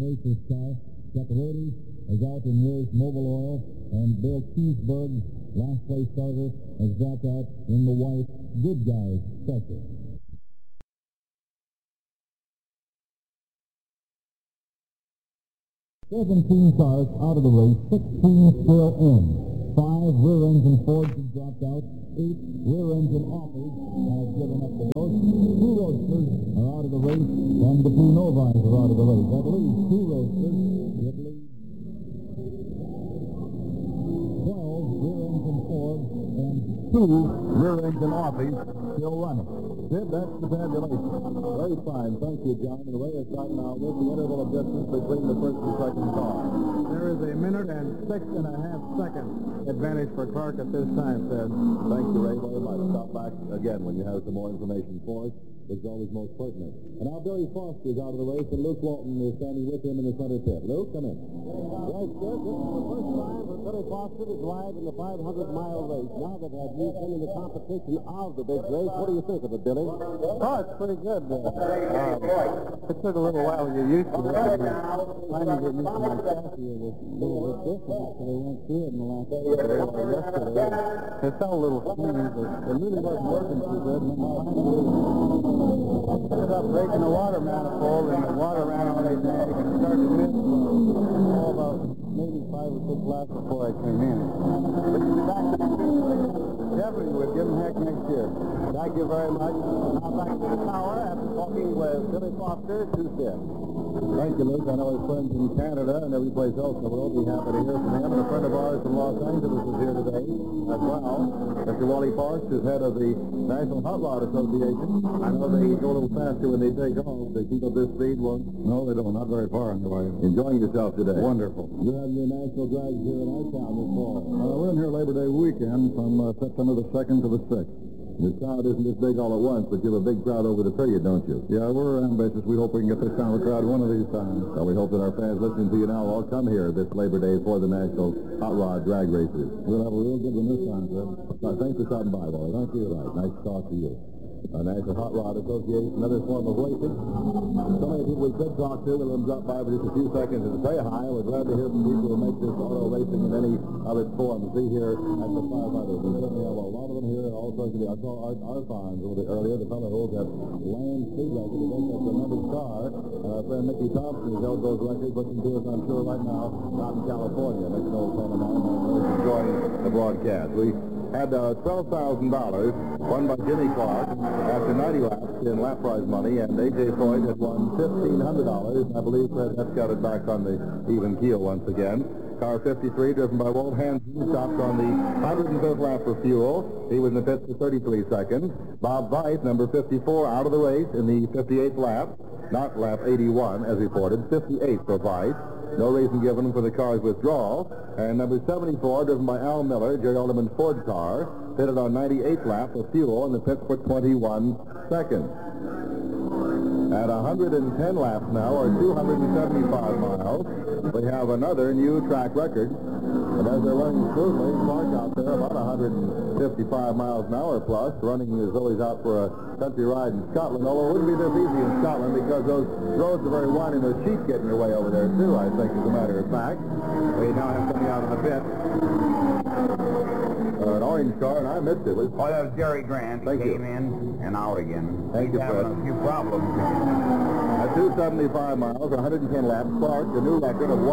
This car, Caparodi is out in Will's Mobil Oil, and Bill Keysburg, last place starter, has dropped out in the white Good Guys Special. 17 cars out of the race, 16 still in. 5 rear-engine Fords have dropped out. 8 rear-engine Offers have given up the ghost. 2 Roadsters are out of the race, and the 2 Novis are out of the race. That leaves 2 Roadsters. It leaves 12 rear-engine Fords and 2 rear-engine Offers still running. Sid, that's the tabulation. Very fine. Thank you, John. And the way it's right now with the interval of distance between the first and second car. There is a minute and 6.5 seconds advantage for Clark at this time, Sid. Thank you, Ray, very much. Stop back again when you have some more information for us. It's always most pertinent. And now Billy Foster is out of the race, and Luke Walton is standing with him in the center pit. Luke, come in. Right, Sid, this is the first time for Billy Foster to drive in the 500-mile race. Now that you've been in the competition of the big race, what do you think of it, Billy? Oh, it's pretty good. It took a little while to get used to it. Finally get used to my chassis. It was a little bit different after they went through it in the last yesterday. It felt a little funny, but it really wasn't working too good. And then finally ended up breaking the water manifold, and the water ran on my tank, and it started to miss all about maybe 5 or 6 laps before I came in. But you'll be back next year. Definitely would give him heck next year. Thank you very much. Now back to the tower after talking with Billy Foster to Sid. Thank you, Luke. I know his friends in Canada and every place else in the world. We'll be happy to hear from him. And a friend of ours from Los Angeles is here today as well. Mr. Wally Parks is head of the National Hot Rod Association. I know they go a little faster when they take off. They keep up this speed. Well, no, they don't. Not very far on the way. Enjoying yourself today. Wonderful. You're having your national drags here in our town this fall. We're in here Labor Day weekend from September the 2nd to the 6th. Your crowd isn't this big all at once, but you have a big crowd over the period, don't you? Yeah, we're ambitious. We hope we can get this kind of a crowd one of these times. Well, we hope that our fans listening to you now all come here this Labor Day for the National Hot Rod Drag Races. We'll have a real good one this time, sir. Thanks for stopping by, Wally. Thank you. Right. Nice to talk to you. National Hot Rod Association, another form of racing. So many people we could talk to. We'll let them drop by for just a few seconds and say hi. We're glad to hear from people who make this auto racing in any of its forms. See here at the 500. We certainly have a lot of them here. All sorts of I saw Art Farms a little bit earlier. The fellow holds that land speed record. He does have a tremendous car. And our friend Mickey Thompson has held those records. Looking to us, I'm sure, right now out in California. Next an old friend of mine who's enjoying the broadcast. We had $12,000 won by Jimmy Clark after 90 laps in lap prize money, and A.J. Floyd had won $1,500. I believe Fred Hess got it back on the even keel once again. Car 53, driven by Walt Hansen, stopped on the 105th lap for fuel. He was in the pits for 33 seconds. Bob Weiss, number 54, out of the race in the 58th lap. Not lap 81, as reported. 58 for Weiss. No reason given for the car's withdrawal. And number 74, driven by Al Miller, Jerry Alderman's Ford car, pitted on 98th lap for fuel in the pits for 21 seconds. At 110 laps now, or 275 miles, we have another new track record. And as they're running smoothly, Clark out there about 155 miles an hour plus, running as though he's out for a country ride in Scotland, although it wouldn't be this easy in Scotland because those roads are very wide and the sheep get in your way over there too, I think, as a matter of fact. We now have something out of the pit. An orange car, and I missed it. Oh, that was Jerry Grant. He came in and out again. Thank you, Fred. Having a few problems. At 275 miles, 110 laps, Clark, a new record of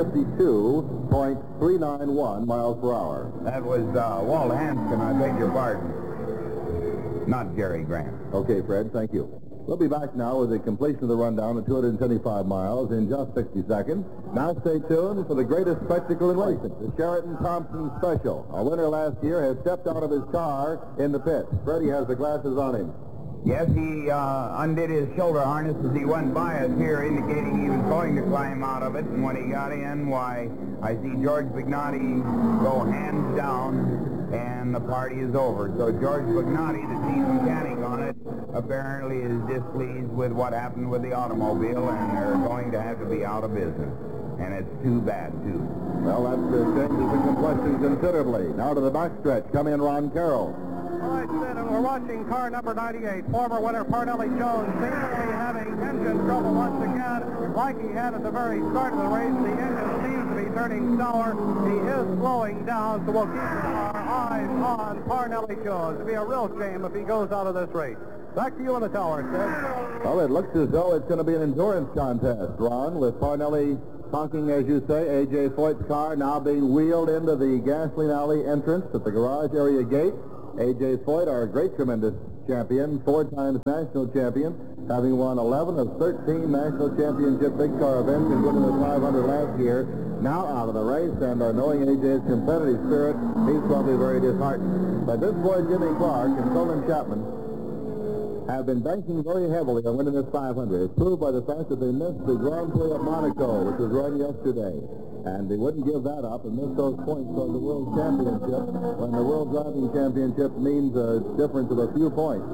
152.391 miles per hour. That was Walt Hanscom, I beg your pardon. Not Jerry Grant. Okay, Fred, thank you. We'll be back now with the completion of the rundown of 275 miles in just 60 seconds. Now stay tuned for the greatest spectacle in racing, the Sheraton Thompson Special. Our winner last year has stepped out of his car in the pit. Freddie has the glasses on him. Yes, he undid his shoulder harness as he went by us here, indicating he was going to climb out of it. And when he got in, why, I see George Bignotti go hands down, and the party is over. So George Bignotti, the chief mechanic on it, apparently is displeased with what happened with the automobile, and they're going to have to be out of business. And it's too bad, too. Well, that changes the complexion considerably. Now to the backstretch. Come in Ron Carroll. All right, Sid, and we're watching car number 98. Former winner Parnelli Jones seems to be having engine trouble once again, like he had at the very start of the race. The engine seems to be turning sour. He is slowing down, so we'll keep our eyes on Parnelli Jones. It'd be a real shame if he goes out of this race. Back to you in the tower, Sid. Well, it looks as though it's going to be an endurance contest, Ron, with Parnelli honking, as you say. A.J. Foyt's car now being wheeled into the gasoline alley entrance at the garage area gate. A.J. Foyt, our great, tremendous champion, 4 times national champion, having won 11 of 13 national championship big car events, including the 500 last year, now out of the race, and knowing A.J.'s competitive spirit, he's probably very disheartened. But this boy, Jimmy Clark, and Colin Chapman have been banking very heavily on winning this 500. It's proved by the fact that they missed the Grand Prix of Monaco, which was run yesterday. And they wouldn't give that up and miss those points on the World Championship when the World Driving Championship means a difference of a few points.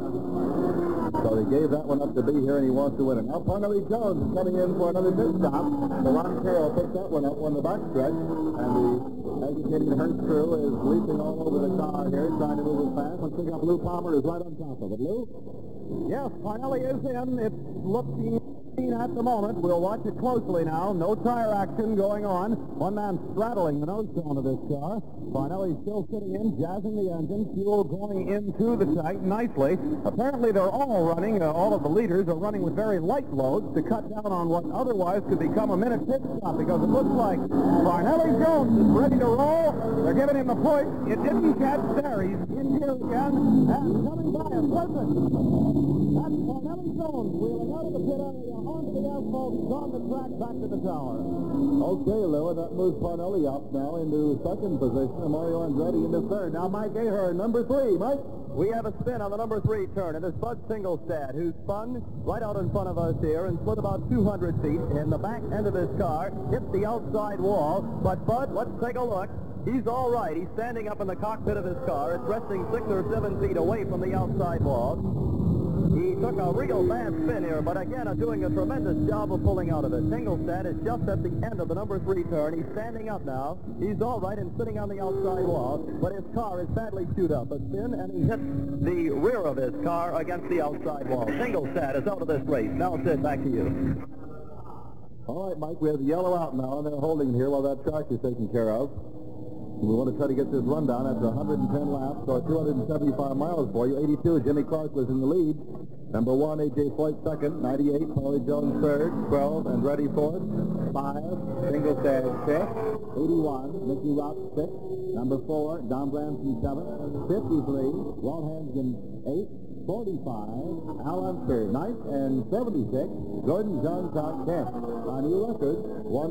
So they gave that one up to be here, and he wants to win it. Now Parnelli Jones is coming in for another pit stop. The Ron Carroll picked that one up on the backstretch, and the agitating Hurst crew is leaping all over the car here, trying to move it fast. Let's pick up Lou Palmer is right on top of it. Lou? Yes, Parnelli is in. It's looking at the moment. We'll watch it closely now. No tire action going on. One man straddling the nose cone of this car. Parnelli still sitting in, jazzing the engine. Fuel going into the tank nicely. Apparently they're all running, all of the leaders are running with very light loads to cut down on what otherwise could become a minute pit stop, because it looks like Parnelli Jones is ready to roll. They're giving him the push. It didn't catch there. He's in gear again and coming by us. Listen. That's Parnelli Jones wheeling out of the pit area onto the asphalt. He's on the track back to the tower. Okay, Lou, and that moves Parnelli up now into second position, and Mario Andretti into third. Now Mike Ahern, number 3. Mike? We have a spin on the number 3 turn. It is Bud Singlestad, who spun right out in front of us here and slid about 200 feet in the back end of his car, hit the outside wall. But Bud, let's take a look. He's all right. He's standing up in the cockpit of his car. It's resting 6 or 7 feet away from the outside wall. He took a real bad spin here, but again, doing a tremendous job of pulling out of it. Singlestad is just at the end of the number 3 turn. He's standing up now. He's all right and sitting on the outside wall, but his car is badly chewed up. A spin, and he hits the rear of his car against the outside wall. Singlestad is out of this race. Now, Sid, back to you. All right, Mike, we have the yellow out now, and they're holding here while that track is taken care of. We want to try to get this rundown after 110 laps, or 275 miles for you. 82, Jimmy Clark was in the lead. Number 1, A.J. Foyt second. 98, Paulie Jones third. 12, Andretti fourth. 5, Singlestad fifth. 81, Mickey Rock sixth. Number 4, Don Branson seventh. 53, Walt Hansgen eighth. 45, Al Unser ninth, and 76, Gordon Johncock 10th. On new record,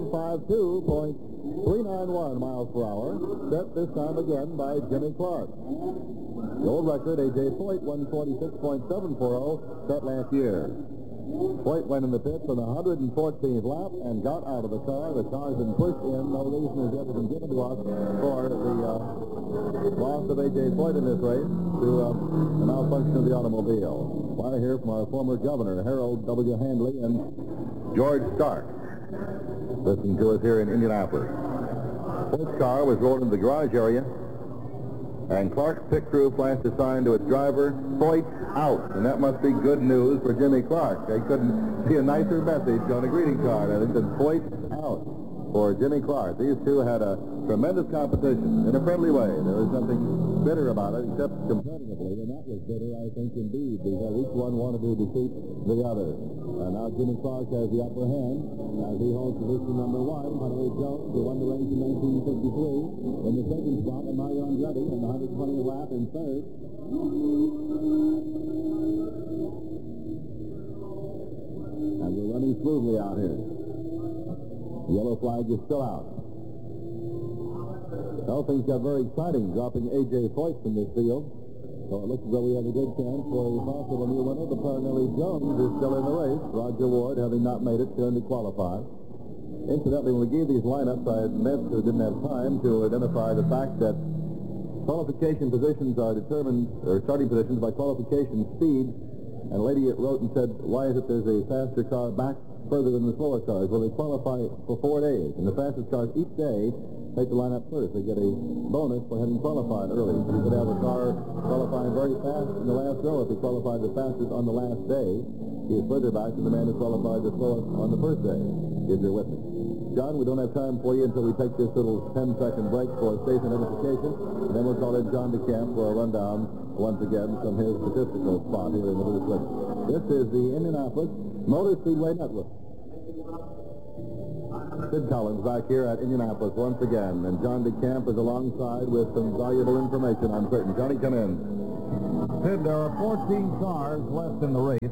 152.391 miles per hour, set this time again by Jimmy Clark. The old record, A.J. Foyt, 146.740, set last year. Foyt went in the pits on the 114th lap and got out of the car. The car's been pushed in. No reason has ever been given to us for the loss of A.J. Foyt in this race to the malfunction of the automobile. Want to hear from our former governor, Harold W. Handley, and George Stark, listening to us here in Indianapolis. Foyt's car was rolled into the garage area, and Clark's pit crew flashed a sign to its driver, Foyt out. And that must be good news for Jimmy Clark. They couldn't see a nicer message on a greeting card. I think that Foyt out for Jimmy Clark. These two had a tremendous competition in a friendly way. There was nothing bitter about it except competitively, and that was bitter, I think, indeed, because each one wanted to defeat the other. And now Jimmy Clark has the upper hand as he holds position number 1. Parnelli Jones, who won the race in 1953, in the second spot, and Mario Andretti in the 120th lap in third. And we're running smoothly out here. The yellow flag is still out. Well, things got very exciting, dropping A.J. Foyt from this field. So it looks as though we have a good chance for a possible new winner. The Parnelli Jones is still in the race. Roger Ward, having not made it, turned to qualify. Incidentally, when we gave these lineups, I admit we didn't have time to identify the fact that qualification positions are determined, or starting positions, by qualification speed. And a lady wrote and said, why is it there's a faster car back further than the slower cars. Well, they qualify for 4 days, and the fastest cars each day take the lineup first. They get a bonus for having qualified early. You could have a car qualifying very fast in the last row. If he qualified the fastest on the last day, he is further back than the man who qualified the slowest on the first day, if you're with me. John, we don't have time for you until we take this little 10-second break for station identification, and then we'll call in John DeCamp for a rundown, once again, from his statistical spot here in the booth with us. This is the Indianapolis Motor Speedway Network. Sid Collins back here at Indianapolis once again, and John DeCamp is alongside with some valuable information, I'm certain. Johnny, come in. Sid, there are 14 cars left in the race.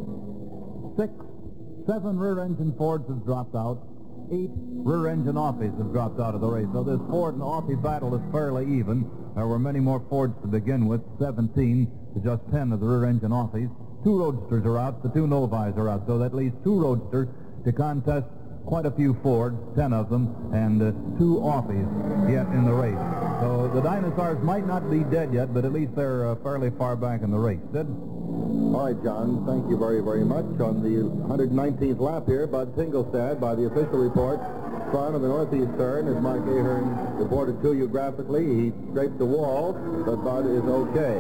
7 rear-engine Fords have dropped out. 8 rear-engine Offies have dropped out of the race. So this Ford and Offie battle is fairly even. There were many more Fords to begin with, 17 to just 10 of the rear-engine Offies. 2 Roadsters are out, the 2 Novis are out. So that leaves 2 Roadsters to contest quite a few Fords, 10 of them, and 2 Offies yet in the race. So the dinosaurs might not be dead yet, but at least they're fairly far back in the race. Sid? All right, John, thank you very, very much. On the 119th lap here, Bud Tingelstad, by the official report, front of the northeast turn, as Mike Ahern reported to you graphically. He scraped the wall, but Bud is okay.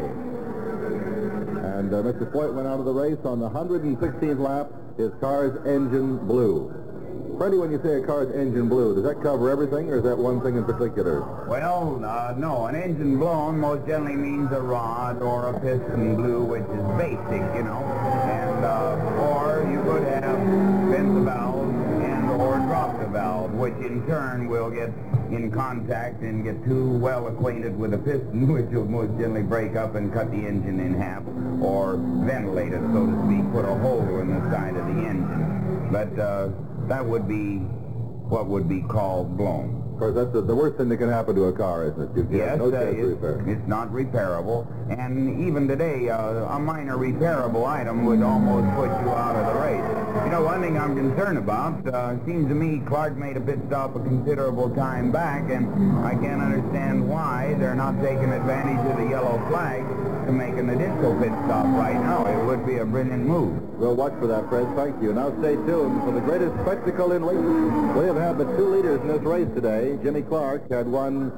And Mr. Foyt went out of the race on the 116th lap. His car's engine blew. Freddie, when you say a car's engine blew, does that cover everything, or is that one thing in particular? Well, no. An engine blown most generally means a rod or a piston blew, which is basic, you know. And, or you could have bent the valve and or dropped the valve, which in turn will get in contact and get too well acquainted with the piston, which will most generally break up and cut the engine in half, or ventilate it, so to speak, put a hole in the side of the engine. But, that would be what would be called blown. Of course, that's the worst thing that can happen to a car, isn't it? Yes, no chance to repair. It's not repairable. And even today, a minor repairable item would almost put you out of the race. You know, one thing I'm concerned about, it seems to me Clark made a pit stop a considerable time back, and I can't understand why they're not taking advantage of the yellow flag to make an additional pit stop right now. It would be a brilliant move. We'll watch for that, Fred. Thank you. Now stay tuned for the greatest spectacle in racing. We have had the 2 leaders in this race today. Jimmy Clark had won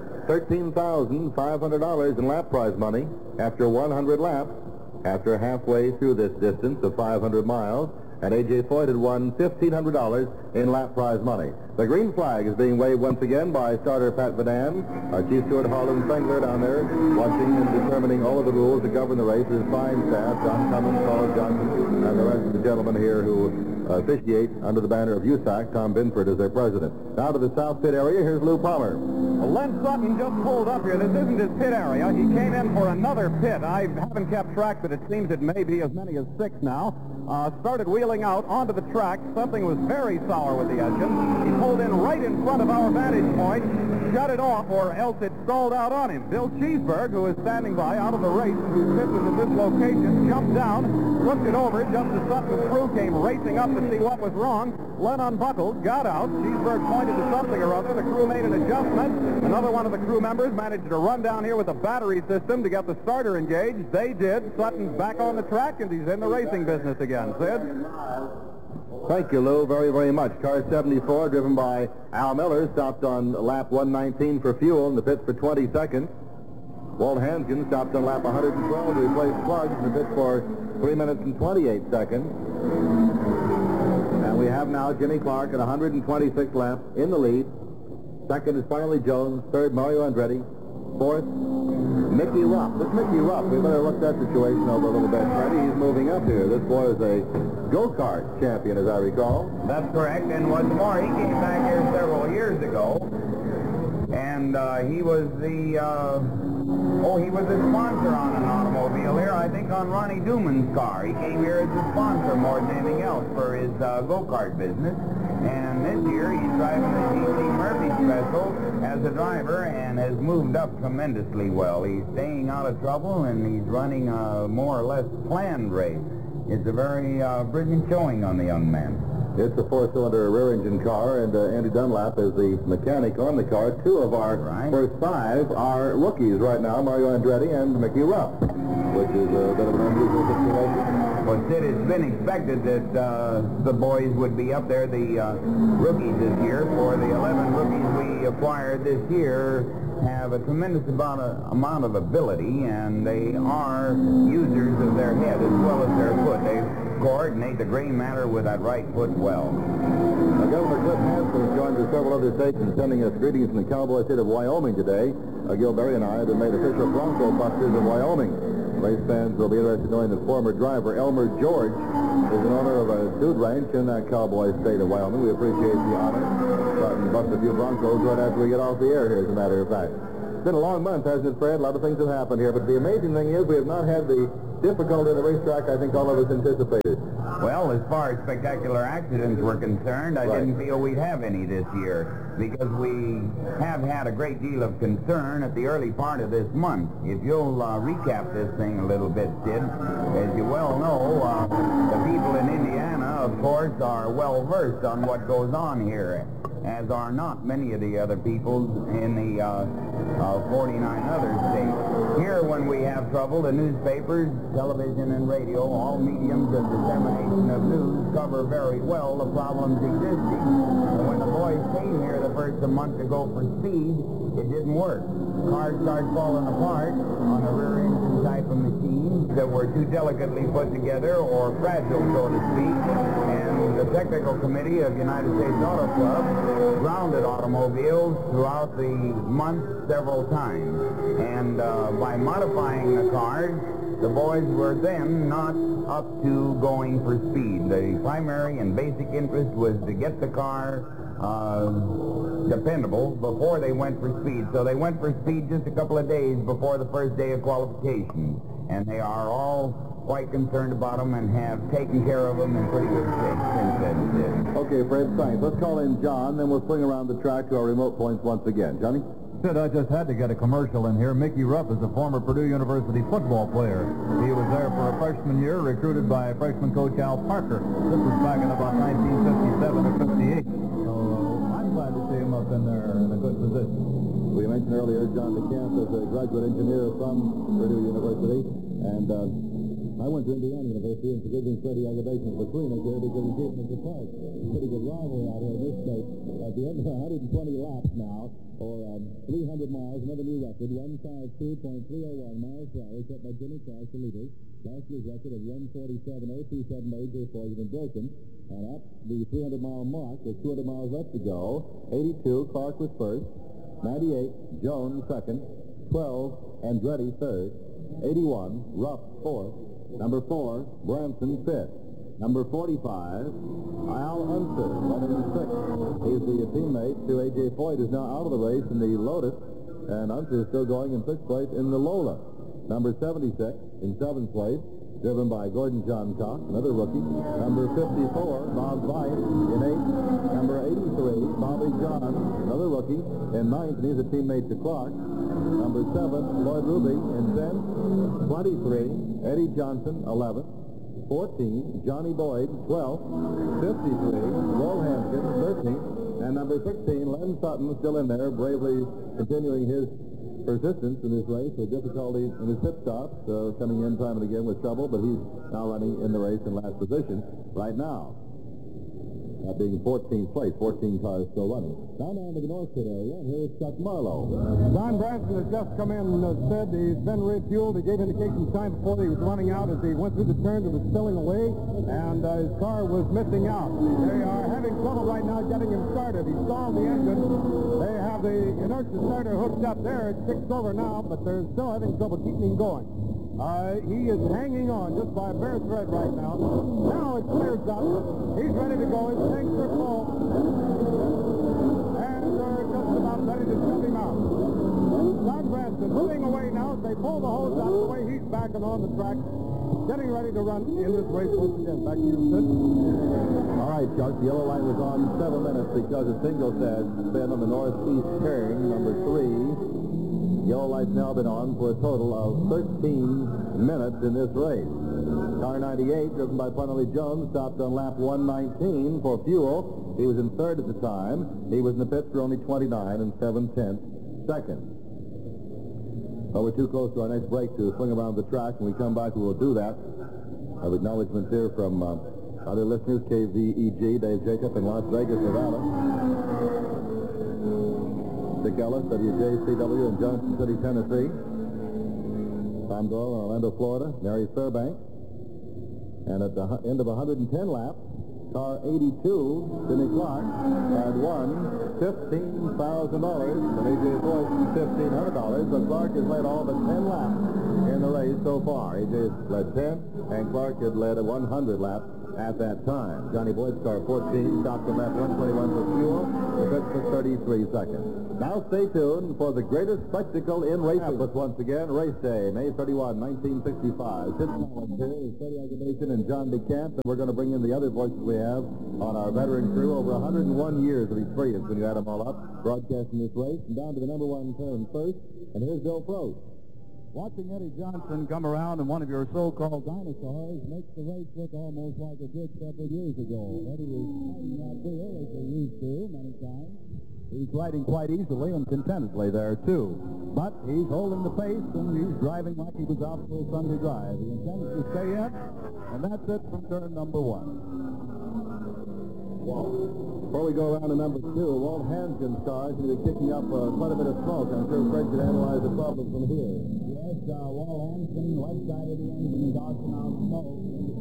$13,500 in lap prize money after 100 laps, after halfway through this distance of 500 miles. And A.J. Foyt had won $1,500 in lap prize money. The green flag is being waved once again by starter Pat Vadan. Our chief steward Harlan Fengler down there watching and determining all of the rules that govern the race. His fine staff, John Cummins, Paul Johnson, and the rest of the gentlemen here who officiate under the banner of USAC. Tom Binford is their president. Now to the south pit area, here's Lou Palmer. Well, Len Sutton just pulled up here. This isn't his pit area. He came in for another pit. I haven't kept track, but it seems it may be as many as 6 now. Started wheeling out onto the track. Something was very sour with the engine. He pulled in right in front of our vantage point, shut it off, or else it stalled out on him. Bill Cheeseberg, who is standing by out of the race, whose pit was at this location, jumped down, flipped it over just as Sutton's crew came racing up to see what was wrong. Len unbuckled, got out. Cheeseberg pointed to something or other. The crew made an adjustment. Another one of the crew members managed to run down here with a battery system to get the starter engaged. They did. Sutton's back on the track, and he's in the racing business again. Sid? Thank you, Lou, very, very much. Car 74, driven by Al Miller, stopped on lap 119 for fuel in the pits for 20 seconds. Walt Hanskin stopped on lap 112 to replace plugs in the pit for 3 minutes and 28 seconds. And we have now Jimmy Clark at 126 laps in the lead. Second is Farley Jones. Third, Mario Andretti. Fourth, Mickey Rupp. This Mickey Rupp, we better look that situation over a little bit, Freddie. He's moving up here. This boy is a go-kart champion, as I recall. That's correct. And what's more, he came back here several years ago, and he was the sponsor on an automobile here, I think on Ronnie Duman's car. He came here as a sponsor more than anything else for his go-kart business. And this year he's driving the G.C. Murphy Special as a driver and has moved up tremendously well. He's staying out of trouble, and he's running a more or less planned race. It's a very brilliant showing on the young man. It's a 4-cylinder rear-engine car, and Andy Dunlap is the mechanic on the car. 2 of our first 5 are rookies right now, Mario Andretti and Mickey Rupp, which is a bit of an unusual situation. Well, Sid, it's been expected that the boys would be up there, the rookies this year. For the 11 rookies we acquired this year have a tremendous amount of ability, and they are users of their head as well as their foot. They coordinate the gray matter with that right foot well. Now, Governor Cliff Hansen joined with several other stations sending us greetings from the Cowboy State of Wyoming today. Gil Berry and I have been made official Bronco Busters of Wyoming. Race fans will be interested in knowing that former driver Elmer George is an owner of a dude ranch in that Cowboy State of Wyoming. We appreciate the honor. Starting to bust a few Broncos right after we get off the air here, as a matter of fact. It's been a long month, hasn't it, Fred? A lot of things have happened here, but the amazing thing is we have not had the difficulty of the racetrack I think all of us anticipated. Well, as far as spectacular accidents were concerned, I didn't feel we'd have any this year because we have had a great deal of concern at the early part of this month. If you'll recap this thing a little bit, Sid, as you well know, the people in Indiana, of course, are well versed on what goes on here, as are not many of the other people in the 49 other states. Here, when we have trouble, the newspapers, television, and radio, all mediums of dissemination of news, cover very well the problems existing. And when the boys came here the first a month to go for speed, it didn't work. Cars started falling apart on a rear engine type of machine that were too delicately put together or fragile, so to speak. And the technical committee of United States Auto Club grounded automobiles throughout the month several times. And by modifying the cars, the boys were then not up to going for speed. The primary and basic interest was to get the car dependable before they went for speed. So they went for speed just a couple of days before the first day of qualification. And they are all quite concerned about them and have taken care of them in pretty good shape since then. Okay, Fred, thanks. Let's call in John, then we'll swing around the track to our remote points once again. Johnny? Sid, I just had to get a commercial in here. Mickey Rupp is a former Purdue University football player. He was there for a freshman year, recruited by freshman coach Al Parker. This was back in about 1957 or 58. So I'm glad to see him up in there in a good position. We mentioned earlier John DeCamp is a graduate engineer from Purdue University, and I went to Indiana University and forgiving Freddie aggravations between us here because he gave us a prize. Pretty good rivalry out here in this state. At the end of 120 laps now, or 300 miles, another new record, 152.301 miles per hour, set by Jimmy Clark, the leader. Last year's record of 147.027 by AJ Foyt has been broken. And at the 300-mile mark, with 200 miles left to go, 82, Clark was first, 98, Jones second, 12, Andretti third, 81, Rupp fourth, number 4, Branson fifth, number 45, Al Unser, running in sixth. He's the teammate to A.J. Foyt, who's now out of the race in the Lotus, and Unser is still going in sixth place in the Lola. Number 76 in seventh place, driven by Gordon John Cox, another rookie. Number 54, Bob Weiss in eighth. Number 83, Bobby John, another rookie, in ninth, and he's a teammate to Clark. Number 7, Lloyd Ruby in 10th. 23, Eddie Johnson, 11th. 14, Johnny Boyd, 12th. 53, Lowell Hampton, 13th. And number 16, Len Sutton, still in there, bravely continuing his persistence in this race with difficulty in his pit stops, coming in time and again with trouble, but he's now running in the race in last position right now. Being 14th place, 14 cars still running. Now down to the North Pit area, and here's Chuck Marlowe. Don Branson has just come in and said he's been refueled. He gave indications time before he was running out as he went through the turn that was spilling away, and his car was missing out. They are having trouble right now getting him started. He stalled the engine. They have the inertia starter hooked up there. It's kicked over now, but they're still having trouble keeping him going. He is hanging on just by a bare thread right now. Now it clears up. He's ready to go. His tanks are full. And they're just about ready to shut him out. Don Branson moving away now as they pull the hose out of the way. He's backing on the track, getting ready to run in this race once again. Back to you, Sid. All right, Chuck, the yellow light was on 7 minutes because a single has been on the northeast turn, number 3. Yellow light's now been on for a total of 13 minutes in this race. Car 98, driven by Parnelli Jones, stopped on lap 119 for fuel. He was in third at the time. He was in the pits for only 29 and 7/10 seconds. Well, we're too close to our next break to swing around the track. When we come back, we will do that. Have acknowledgments here from other listeners, KVEG, Dave Jacob in Las Vegas, Nevada. Dick Ellis, WJCW in Johnson City, Tennessee. Tom Doyle in Orlando, Florida. Mary Fairbanks. And at the end of 110 laps, car 82, Jimmy Clark, had won $15,000 from A.J. Foyt, $1,500. But Clark has led all but 10 laps in the race so far. A.J. has led 10, and Clark had led 100 laps at that time. Johnny Boyd's car 14, stopped on lap 121 for fuel. The pit for 33 seconds. Now stay tuned for the greatest spectacle in racing. But once again, race day, May 31, 1965. Sid Collins here is Freddie Aggravation and John DeCamp, and we're going to bring in the other voices we have on our veteran crew. Over 101 years of experience when you add them all up, broadcasting this race. And down to the number one turn first, and here's Bill Prost. Watching Eddie Johnson come around in one of your so-called dinosaurs makes the race look almost like it did several years ago. Eddie is fighting that wheel as they used to many times. He's riding quite easily and contentedly there, too. But he's holding the pace, and he's driving like he was out for a Sunday drive. He intends to stay in, and that's it from turn number one. Before we go around to number two, Walt Hansgen's car is going to be kicking up quite a bit of smoke. I'm sure Fred can analyze the problem from here. Yes, Walt Hansgen, left side of the engine is arcing out smoke.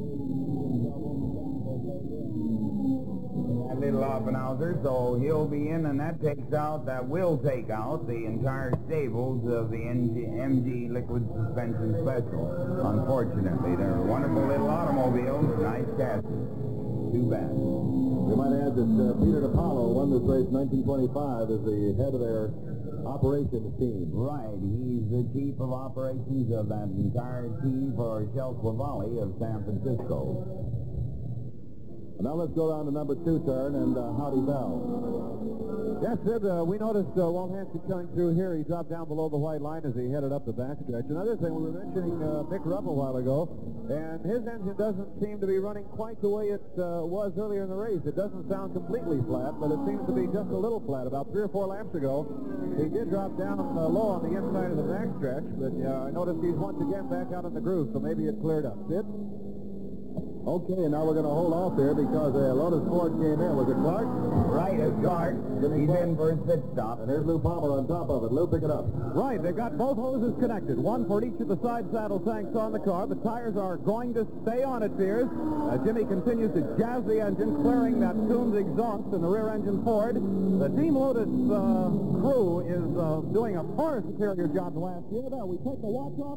That little Offenhauser, so he'll be in, and that will take out the entire stables of the MG Liquid Suspension Special. Unfortunately, they're wonderful little automobiles, nice chassis. Too bad. We might add that Peter DiPaolo won this race in 1925 as the head of their operations team. Right, he's the chief of operations of that entire team for Shell Quavali of San Francisco. Now let's go down to number two turn and Howdy Bell. Yes, Sid, we noticed Walt Hansgen coming through here. He dropped down below the white line as he headed up the backstretch. Another thing, we were mentioning Mick Rupp a while ago, and his engine doesn't seem to be running quite the way it was earlier in the race. It doesn't sound completely flat, but it seems to be just a little flat. About 3 or 4 laps ago, he did drop down low on the inside of the backstretch, but I noticed he's once again back out in the groove, so maybe it cleared up. Sid? Okay, and now we're going to hold off here because Lotus Ford came in. Was it Clark? Right, it's Clark. He's in for his pit stop. And here's Lou Palmer on top of it. Lou, pick it up. Right, they've got both hoses connected, one for each of the side saddle tanks on the car. The tires are going to stay on, it appears. Jimmy continues to jazz the engine, clearing that Toombs exhaust in the rear engine Ford. The Team Lotus crew is doing a far superior job than last year. There, we take the watch off.